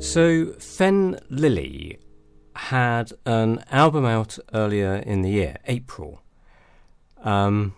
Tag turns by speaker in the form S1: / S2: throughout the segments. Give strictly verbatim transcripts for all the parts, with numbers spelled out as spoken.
S1: So Fen Lily had an album out earlier in the year, April, um,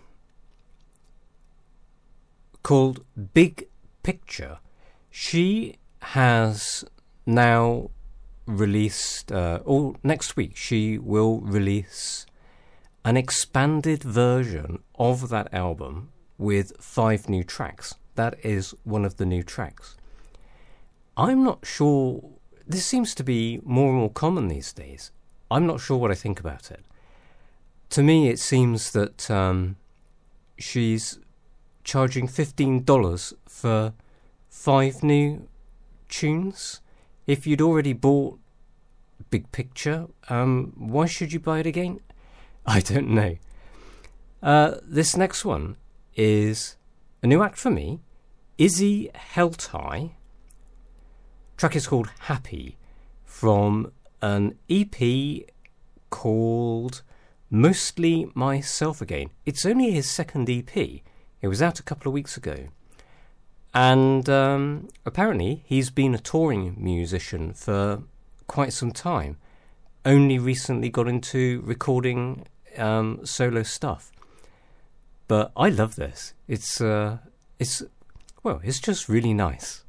S1: called Big Picture. She has now released, uh, or next week, she will release an expanded version of that album with five new tracks. That is one of the new tracks. I'm not sure, this seems to be more and more common these days. I'm not sure what I think about it. To me, it seems that um, she's charging fifteen dollars for five new tunes. If you'd already bought Big Picture, um, why should you buy it again? I don't know. Uh, this next one is a new act for me, Izzy Heltai. Track is called Happy, from an E P called Mostly Myself Again. It's only his second E P. It was out a couple of weeks ago. And um, apparently he's been a touring musician for quite some time. Only recently got into recording um, solo stuff. But I love this. It's, uh, it's well, it's just really nice.